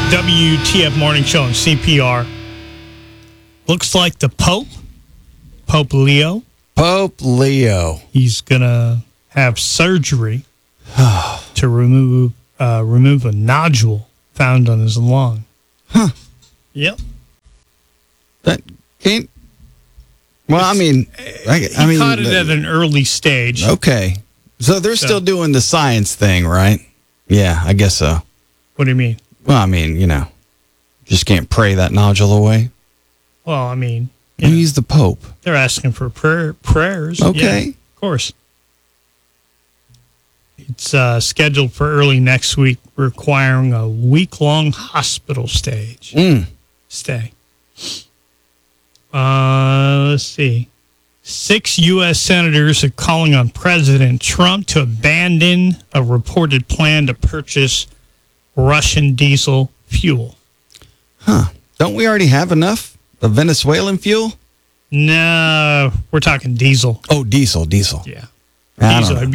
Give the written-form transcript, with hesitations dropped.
WTF Morning Show and CPR. Looks like the Pope Leo, he's going to have surgery to remove a nodule found on his lung. Huh. Yep. That can't... Well, I mean... He caught it at an early stage. Okay. So they're still doing the science thing, right? Yeah, I guess so. What do you mean? Well, I mean, just can't pray that nodule away. Well, I mean... He's the Pope. They're asking for prayers. Okay. Yeah, of course. It's scheduled for early next week, requiring a week-long hospital stay. Let's see. 6 U.S. senators are calling on President Trump to abandon a reported plan to purchase Russian diesel fuel. Huh. Don't we already have enough of Venezuelan fuel? No, we're talking diesel. Oh, diesel. Yeah. I don't know.